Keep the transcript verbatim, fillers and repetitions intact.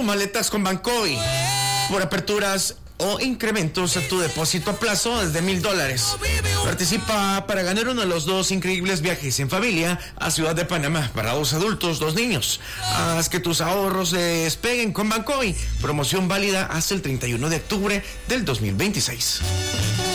maletas con Bancoy. Por aperturas o incrementos a tu depósito a plazo desde mil dólares. Participa para ganar uno de los dos increíbles viajes en familia a Ciudad de Panamá para dos adultos, dos niños. Haz que tus ahorros se despeguen con Bancoy. Promoción válida hasta el treinta y uno de octubre del dos mil veintiséis.